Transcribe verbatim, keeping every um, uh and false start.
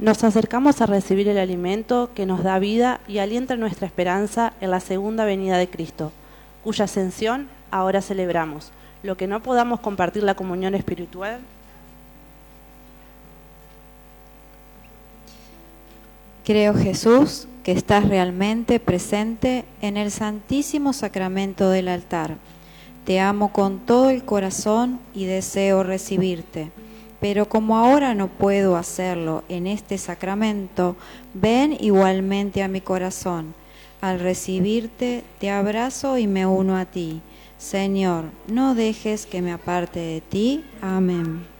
Nos acercamos a recibir el alimento que nos da vida y alienta nuestra esperanza en la segunda venida de Cristo, cuya ascensión ahora celebramos. Lo que no podamos compartir la comunión espiritual, creo, Jesús, que estás realmente presente en el Santísimo Sacramento del altar. Te amo con todo el corazón y deseo recibirte. Pero como ahora no puedo hacerlo en este sacramento, ven igualmente a mi corazón. Al recibirte, te abrazo y me uno a ti. Señor, no dejes que me aparte de ti. Amén.